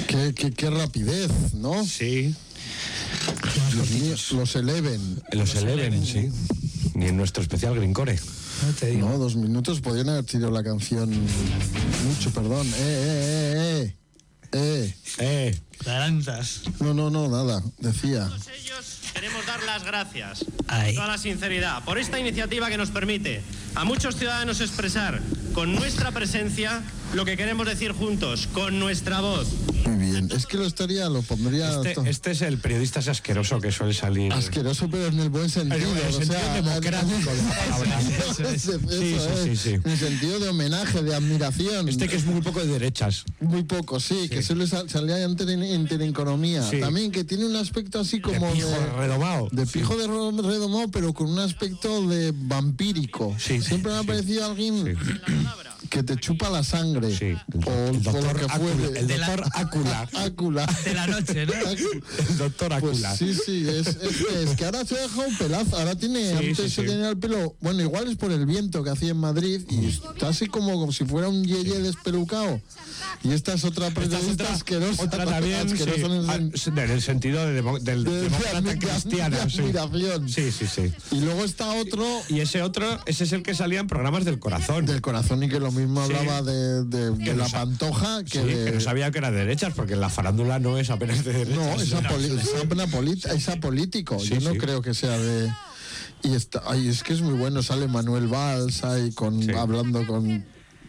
Qué rapidez, ¿no? Sí. Los Eleven. Los Eleven, sí. Ni en nuestro especial Greencore. No te digo. No, 2 minutos podían haber tirado la canción mucho, perdón. Naranjas. No, nada, decía. Todos ellos queremos dar las gracias, Ay. con toda la sinceridad, por esta iniciativa que nos permite a muchos ciudadanos expresar con nuestra presencia lo que queremos decir juntos, con nuestra voz. Muy bien, es que lo pondría... Este es el periodista ese asqueroso que suele salir. Asqueroso, pero en el buen sentido. En el sentido democrático de la palabra. Sí. En el sentido de homenaje, de admiración. Este que es muy poco de derechas. Muy poco, sí. Que suele salir en Teleeconomía. Sí. También que tiene un aspecto así como de pijo redomado. De pijo de redomado, pero con un aspecto de vampírico. Sí. Siempre me ha parecido alguien que te chupa la sangre. Sí. El doctor Ácula. El doctor Ácula. Ácula. De la noche, ¿no? El doctor Ácula. Pues sí, es que ahora se ha dejado un pelazo, ahora antes se tenía el pelo, bueno, igual es por el viento que hacía en Madrid y está así como si fuera un yeye despelucado. Y esta es otra periodista asquerosa. Otra también, en el sentido del demócrata cristiano. De admiración. Sí. Y luego está otro... Y ese es el que salía en programas del corazón. Del corazón, y que lo mismo hablaba de la Pantoja. Que no sabía que era de derechas, porque la farándula no es apenas de derechas. No, es apolítico. Yo no creo que sea de... Y es que es muy bueno, sale Manuel Valls ahí hablando con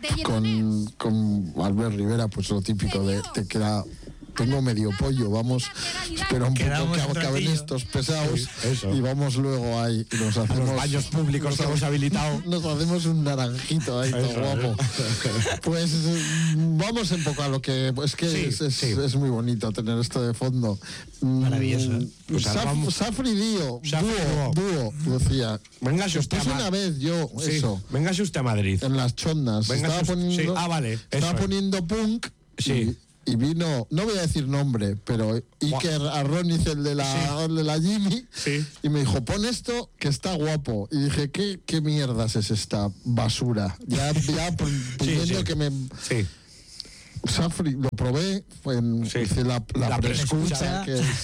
Albert Rivera, pues lo típico de que era... Tengo medio pollo, vamos, espera un poco que acaben estos pesados y vamos luego ahí y nos hacemos los baños públicos que hemos habilitado. Nos hacemos un naranjito ahí todo guapo. Pues vamos un poco a lo que es muy bonito tener esto de fondo. Maravilloso. Safri dúo, decía. Véngase usted una vez yo eso. Véngase usted a Madrid. En las chondas. Estaba poniendo punk. Sí. Y vino, no voy a decir nombre, pero Iker Arroniz, el de la Jimmy, y me dijo, pon esto que está guapo. Y dije, ¿qué mierdas es esta basura? Ya pidiendo que me... Sí. Safri, lo probé, hice la preescucha,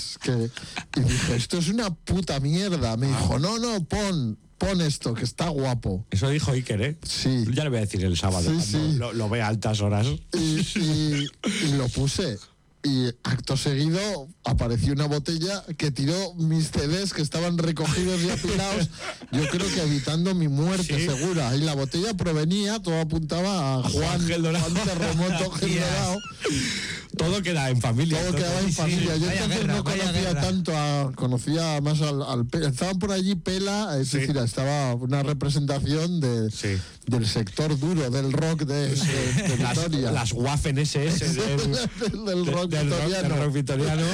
y dije, esto es una puta mierda. Me dijo, no, pon esto, que está guapo. Eso dijo Iker, ¿eh? Sí. Ya le voy a decir el sábado, cuando lo vea a altas horas. Y lo puse. Y acto seguido apareció una botella que tiró mis CDs que estaban recogidos y apilados, yo creo que evitando mi muerte segura. Y la botella provenía, todo apuntaba a Juan Terremoto Gel Dorado. Todo queda en familia. Todo quedaba en familia. Yo entonces no conocía tanto, conocía más al estaban por allí Pela, es decir, estaba una representación del sector duro, del rock de Vitoria. Las Waffen SS del rock vitoriano.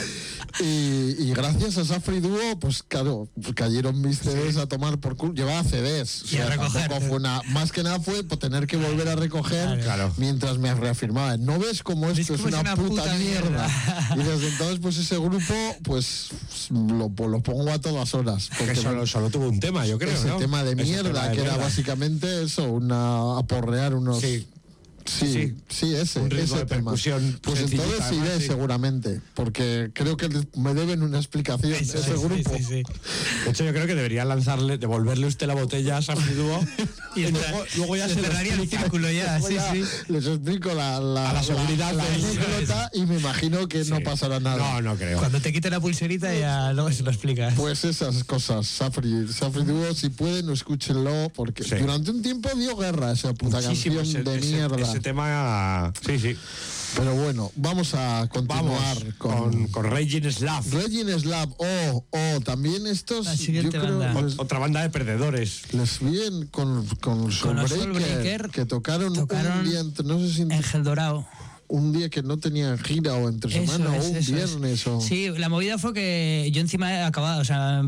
Y gracias a Safri Dúo, pues claro, cayeron mis CDs a tomar por culo. Llevaba CDs. Y a recoger. Más que nada fue por tener que volver a recoger mientras me reafirmaba. ¿No ves cómo esto es una puta mierda? Y desde entonces, pues ese grupo, pues lo pongo a todas horas. Porque solo tuvo un tema, yo creo. Ese tema de mierda, que era básicamente eso, aporrear unos... Sí, ese de percusión. Pues entonces iré seguramente, porque creo que me deben una explicación ese grupo. De hecho, yo creo que debería devolverle usted la botella a Safri Dúo y luego ya se cerraría el círculo ya. Les explico la seguridad la anécdota y me imagino que no pasará nada. No creo. Cuando te quite la pulserita ya luego se lo explicas. Pues esas cosas, Safri Dúo, si pueden, escúchenlo, porque durante un tiempo dio guerra esa puta canción de mierda. Ese tema, sí. Pero bueno, vamos a continuar con Raging Slab. Raging Slab, también estos, yo creo, otra banda de perdedores. Les vi con Soulbreaker, que tocaron un día, no sé si en Gel Dorado. Un día que no tenían gira o entre semana o un viernes o... Sí, la movida fue que yo encima acababa,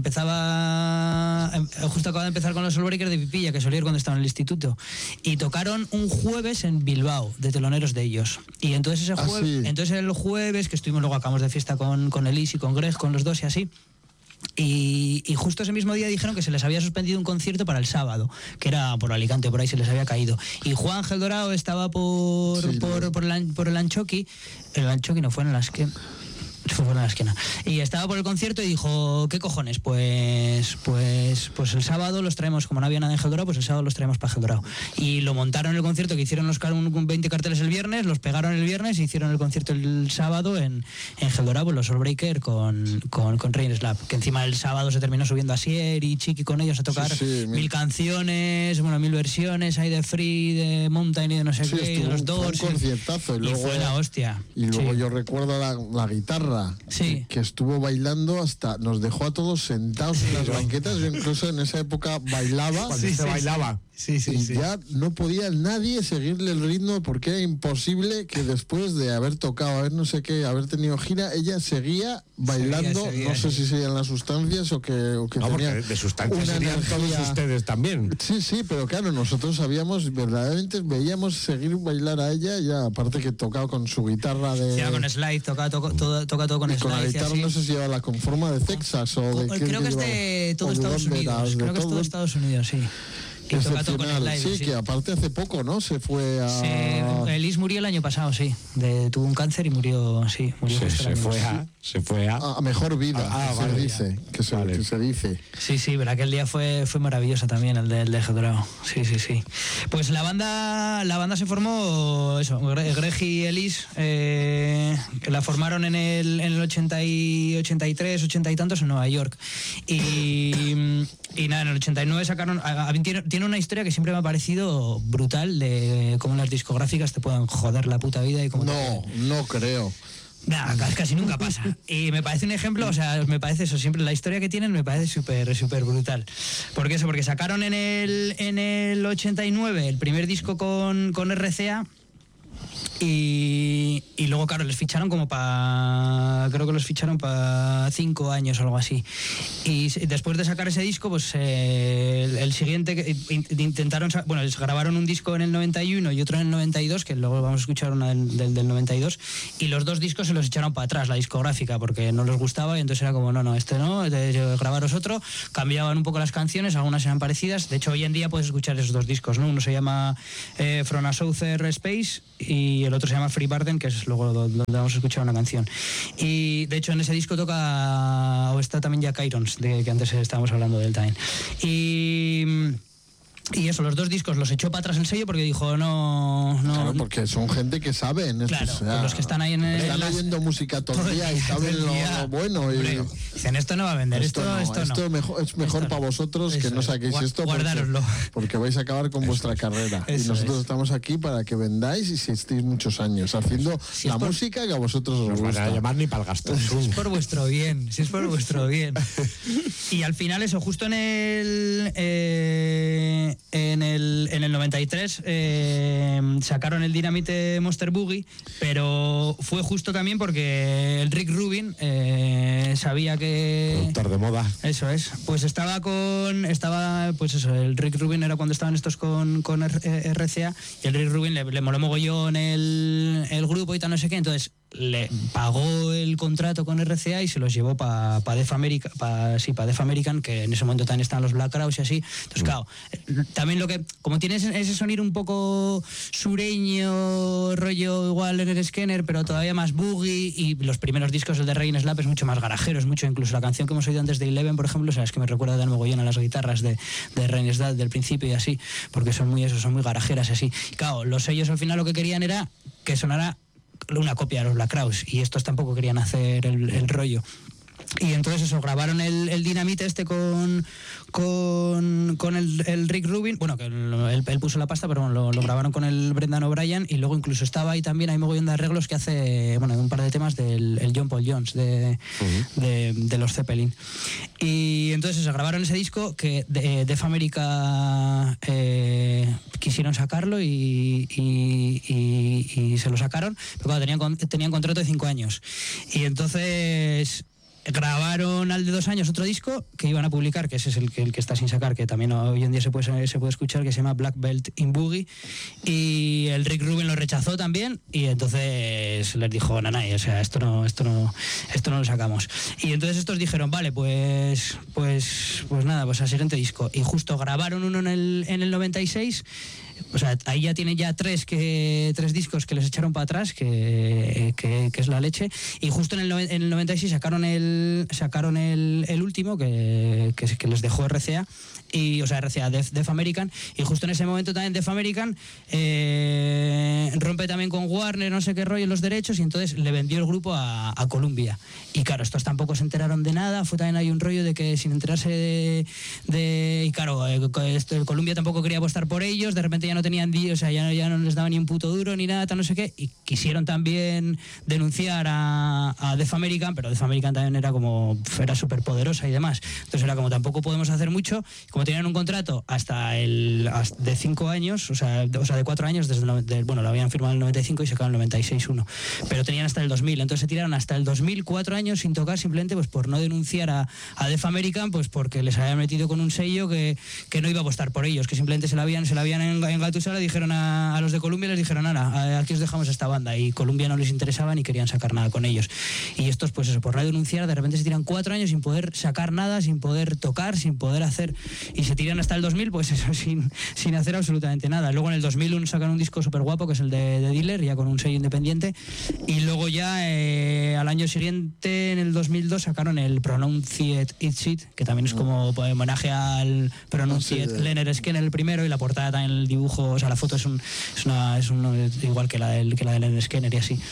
justo acababa de empezar con los Soulbreakers de Pipilla, que solía ir cuando estaba en el instituto, y tocaron un jueves en Bilbao, de teloneros de ellos. Y entonces entonces el jueves, que estuvimos luego, acabamos de fiesta con Elise y con Greg, con los dos y así, Y justo ese mismo día dijeron que se les había suspendido un concierto para el sábado, que era por Alicante, por ahí se les había caído. Y Juan Ángel Dorado estaba por el Anchoqui. El Anchoqui no fue en las que... Fue en la esquina. Y estaba por el concierto y dijo, ¿qué cojones? Pues el sábado los traemos, como no había nada en Gel Dorado, pues el sábado los traemos para Gel Dorado. Y lo montaron en el concierto, que hicieron los 20 carteles el viernes, los pegaron el viernes y hicieron el concierto el sábado en Gel Dorado, pues los Soulbreaker con Rain Slap, que encima el sábado se terminó subiendo a Sier y Chiqui con ellos a tocar 1000 canciones, 1000 versiones, hay de Free, de Mountain y de no sé qué, de los Doors. Un conciertazo. Y luego, fue la hostia. Y luego yo recuerdo la guitarra. Que estuvo bailando hasta nos dejó a todos sentados en las banquetas. Yo incluso en esa época bailaba. Cuando se bailaba. Ya no podía nadie seguirle el ritmo porque era imposible que después de haber tocado, haber tenido gira, ella seguía bailando. No sé si serían las sustancias o que tenía de sustancias una serían energía. todos ustedes también. Sí, pero claro, nosotros sabíamos, verdaderamente veíamos seguir bailar a ella, ya aparte que tocaba con su guitarra de... Sí, con slide, toca todo con slide. Con la guitarra no sé si lleva la con forma de Texas o de... Creo que es de todo Estados Unidos. Creo que es todo Estados Unidos, sí. Excepcional, sí, que aparte hace poco, ¿no? Se fue a... Elise murió el año pasado, sí. Tuvo un cáncer y murió, sí. Se fue a mejor vida, que se dice. Sí, pero aquel día fue maravilloso también, el de Gel Dorado. Sí. Pues la banda se formó, Greg y Elise, que la formaron en el 83, 80 y tantos en Nueva York. Y nada, en el 89 sacaron... Tiene una historia que siempre me ha parecido brutal de cómo las discográficas te pueden joder la puta vida y cómo... No creo. Nada, casi nunca pasa. Y me parece un ejemplo, me parece eso, siempre la historia que tienen me parece súper brutal. ¿Por qué eso? Porque sacaron en el 89 el primer disco con RCA. Y luego, claro, les ficharon creo que los ficharon para 5 años o algo así. Y después de sacar ese disco, pues el siguiente que intentaron, les grabaron un disco en el 91 y otro en el 92, que luego vamos a escuchar una del 92, y los dos discos se los echaron para atrás, la discográfica, porque no les gustaba, y entonces era como, no, grabaros otro, cambiaban un poco las canciones, algunas eran parecidas. De hecho, hoy en día puedes escuchar esos dos discos, ¿no? Uno se llama From a Southern Space y el otro se llama Free Barden, que es luego donde vamos a escuchar una canción. Y de hecho en ese disco está también Jack Irons, que antes estábamos hablando del Time. Y eso, los dos discos los echó para atrás el sello porque dijo no... Claro, porque son gente que sabe en esto. Claro, los que están ahí están oyendo música todo el día y saben lo bueno. Hombre, dicen, esto no va a vender, esto no. Es mejor para vosotros que no saquéis esto porque vais a acabar con vuestra carrera. Y nosotros estamos aquí para que vendáis y si estéis muchos años haciendo música que a vosotros os gusta. No van a llamar ni para el gasto. Si es por vuestro bien, Y al final eso, justo en el 93 sacaron el Dynamite Monster Boogie, pero fue justo también porque el Rick Rubin sabía que... Productor de moda. Eso es. Pues el Rick Rubin era cuando estaban estos con RCA, y el Rick Rubin le moló mogollón el grupo y tal, no sé qué, entonces le pagó el contrato con RCA y se los llevó para Def American, que en ese momento también estaban los Black Crowes y así. Entonces, claro, también como tienes ese sonido un poco sureño, rollo igual Leonard Skinner, pero todavía más boogie, y los primeros discos, el de Rain Slap, es mucho más garajero, es mucho, incluso la canción que hemos oído antes de Eleven, por ejemplo, es que me recuerda de mogollón a las guitarras de Rain Slap del principio y así, porque son muy garajeras y así. Y claro, los sellos al final lo que querían era que sonara una copia de los Black Crowes, y estos tampoco querían hacer el rollo. Y entonces eso, grabaron el Dynamite con el Rick Rubin, bueno, que él puso la pasta, pero bueno, lo grabaron con el Brendan O'Brien, y luego incluso estaba ahí también, hay mogollón de arreglos que hace, un par de temas del John Paul Jones de los Zeppelin. Y entonces eso, grabaron ese disco que Def America quisieron sacarlo y se lo sacaron, pero claro, tenían contrato de 5 años. Y entonces grabaron al de 2 años otro disco que iban a publicar, que ese es el que está sin sacar, que también hoy en día se puede escuchar, que se llama Black Belt in Boogie, y el Rick Rubin lo rechazó también, y entonces les dijo, nanay, o sea, esto no lo sacamos. Y entonces estos dijeron, vale, pues nada, pues al siguiente disco. Y justo grabaron uno en el 96. O sea, ahí ya tienen ya tres discos que les echaron para atrás, que es la leche. Y justo en el 96 sacaron el último que les dejó RCA. Y, o sea, RCA, Def American, y justo en ese momento también Def American rompe también con Warner, no sé qué rollo, los derechos, y entonces le vendió el grupo a Columbia. Y claro, estos tampoco se enteraron de nada, fue también hay un rollo de que sin enterarse y claro, Columbia tampoco quería apostar por ellos, de repente ya no tenían, o sea, ya no les daba ni un puto duro ni nada, tal no sé qué, y quisieron también denunciar a Def American, pero Def American también era súper poderosa y demás, entonces era como tampoco podemos hacer mucho. Como tenían un contrato hasta de 5 años, o sea, de 4 años, lo habían firmado en el 95 y se acabó en el 96 uno, pero tenían hasta el 2000, entonces se tiraron hasta el 2000 4 años sin tocar, simplemente pues por no denunciar a Def American, pues porque les habían metido con un sello que no iba a apostar por ellos, que simplemente se la habían engatusado, le dijeron a los de Columbia, les dijeron, aquí os dejamos esta banda, y Columbia no les interesaba ni querían sacar nada con ellos, y estos pues eso, por no denunciar, de repente se tiran 4 años sin poder sacar nada, sin poder tocar, sin poder hacer, y se tiran hasta el 2000, pues eso, sin hacer absolutamente nada. Luego en el 2001 sacan un disco súper guapo, que es el de Dealer, ya con un sello independiente, y luego ya al año siguiente, en el 2002, sacaron el Pronounce It, que también es como homenaje al Pronounce It Leonard Skinner, el primero, y la portada también, el dibujo, o sea, la foto es igual que la de Leonard Skinner y así.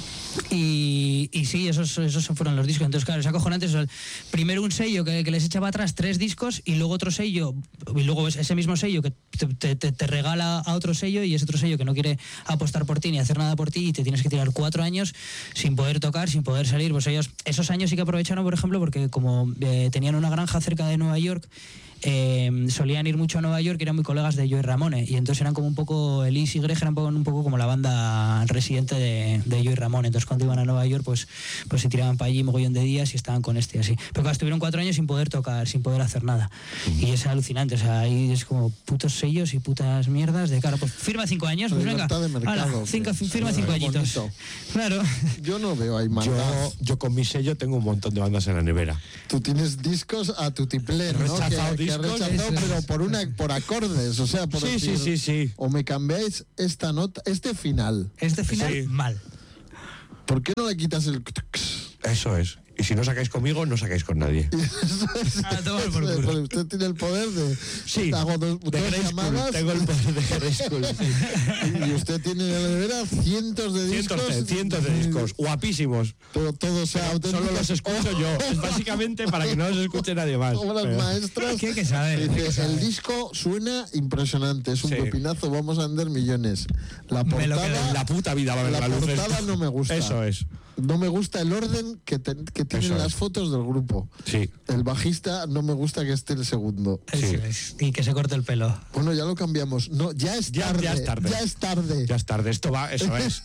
Y sí, esos fueron los discos. Entonces, claro, es acojonante. Primero un sello que les echaba atrás 3 discos, y luego otro sello, y luego ese mismo sello que te regala a otro sello, y ese otro sello que no quiere apostar por ti ni hacer nada por ti, y te tienes que tirar 4 años sin poder tocar, sin poder salir. Pues ellos esos años sí que aprovecharon, por ejemplo, porque como tenían una granja cerca de Nueva York, solían ir mucho a Nueva York, eran muy colegas de Joey Ramone, y entonces eran como un poco, el Easy Greg eran un poco como la banda residente de Joey Ramone. Entonces cuando iban a Nueva York pues se tiraban para allí mogollón de días y estaban con así. Pero claro, estuvieron 4 años sin poder tocar, sin poder hacer nada, y es alucinante. O sea, ahí es como putos sellos y putas mierdas de cara, pues firma 5 años, pues venga, firma 5 añitos. Claro. Yo no veo ahí maldad. Yo con mi sello tengo un montón de bandas en la nevera. Tú tienes discos a tu tiplén, ¿no? Que rechazado, pero por acordes, o sea, por decir, sí. O me cambiáis esta nota, este final, sí. Mal. ¿Por qué no le quitas el? Eso es. Y si no sacáis conmigo, no sacáis con nadie. Usted tiene el poder de... Sí, hago dos llamadas. Tengo el poder de Grayskull. Y usted tiene en la nevera cientos de discos. Cientos de discos, guapísimos. Pero todos solo los escucho yo. Es básicamente para que no los escuche nadie más. Obras maestras. ¿Qué hay que saber? El disco suena impresionante, es un pepinazo, vamos a vender millones. La portada... La puta vida va a ver la luz. La portada no me gusta. Eso es. No me gusta el orden que tienen las fotos del grupo. Sí. El bajista no me gusta que esté el segundo. Eso es. Y que se corte el pelo. Bueno, ya lo cambiamos. No, ya es tarde. Ya es tarde. Esto va, eso es.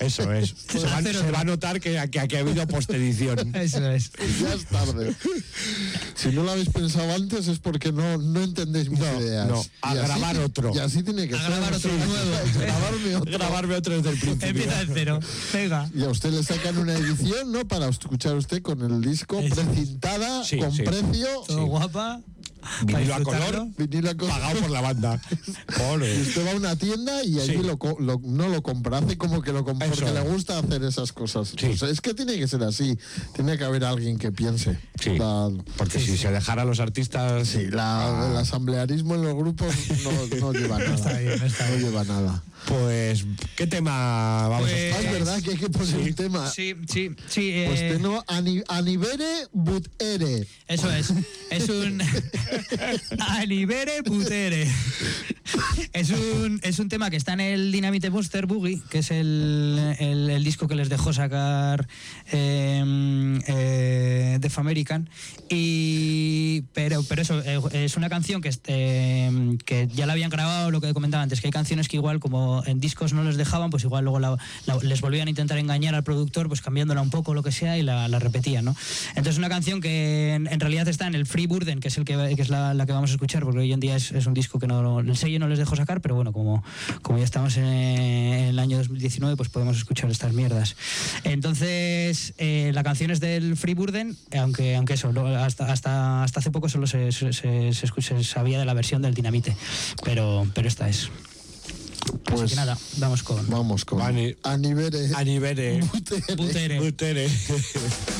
Se va a notar que aquí ha habido postedición. Eso es. Ya es tarde. Si no lo habéis pensado antes es porque no entendéis mis ideas. No, grabar otro. Y así tiene que ser. Grabar otro nuevo. Grabarme otro desde el principio. Empieza de cero. Venga. Y a usted le sacan una edición, ¿no? Para escuchar usted con el disco precintada, con precio. Todo guapa. Vinilo a color, pagado por la banda. Y usted va a una tienda y allí no lo compra, hace como que lo compra, porque le gusta hacer esas cosas. Sí. Pues es que tiene que ser así, tiene que haber alguien que piense. Sí, porque si se dejara a los artistas... Sí, el asamblearismo en los grupos no lleva nada. No lleva nada. Pues, ¿qué tema vamos a escuchar? Es verdad que hay que poner un tema. Sí. Pues tengo Anibere Butere. Eso es. Es un... Anibere Butere. Es un tema que está en el Dynamite Monster Boogie, que es el el disco que les dejó sacar Def American. Pero eso, es una canción que ya la habían grabado, lo que comentaba antes, que hay canciones que igual como en discos no les dejaban, pues igual luego les volvían a intentar engañar al productor, pues cambiándola un poco, lo que sea, y la repetían, ¿no? Entonces una canción que en realidad está en el Free Burden, que es la que vamos a escuchar, porque hoy en día es un disco que el sello no les dejó sacar, pero bueno, como ya estamos en el año 2019, pues podemos escuchar estas mierdas. Entonces la canción es del Free Burden, aunque eso, hasta hace poco solo se sabía de la versión del Dinamite, pero esta es. Pues así que nada, vamos con Anivere Anivere. Butere. Butere. Butere.